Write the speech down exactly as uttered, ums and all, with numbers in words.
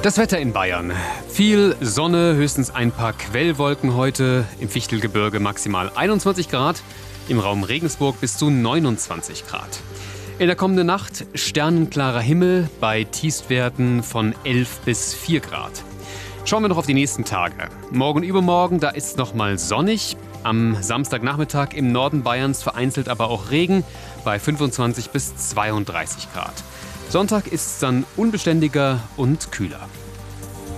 Das Wetter in Bayern. Viel Sonne, höchstens ein paar Quellwolken heute. Im Fichtelgebirge maximal einundzwanzig Grad, im Raum Regensburg bis zu neunundzwanzig Grad. In der kommenden Nacht sternenklarer Himmel bei Tiefstwerten von elf bis vier Grad. Schauen wir noch auf die nächsten Tage. Morgen und übermorgen, da ist es nochmal sonnig. Am Samstagnachmittag im Norden Bayerns vereinzelt aber auch Regen bei fünfundzwanzig bis zweiunddreißig Grad. Sonntag ist es dann unbeständiger und kühler.